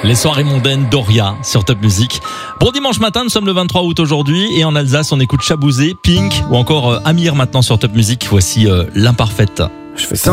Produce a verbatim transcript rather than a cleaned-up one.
Les soirées mondaines Doria sur Top Music. Bon dimanche matin, nous sommes le vingt-trois août aujourd'hui et en Alsace, on écoute Chabouzé, Pink ou encore euh, Amir maintenant sur Top Music. Voici euh, l'imparfaite. Je fais ça.